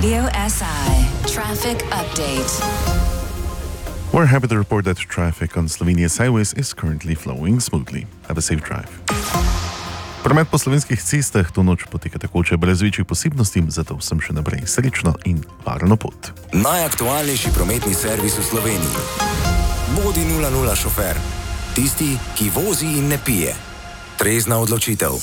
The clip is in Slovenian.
Radio SI Traffic Update. We're happy to report that traffic on Slovenia's highways is currently flowing smoothly. Have a safe drive. Promet po slovenskih cestah to noč poteka takoče brez večjih posebnosti, zato vsem še naprej srečno in varno pot. Najaktualnejši prometni servis v Sloveniji. Bodi 00 šofer. Tisti, ki vozi in ne pije. Trezna odločitev.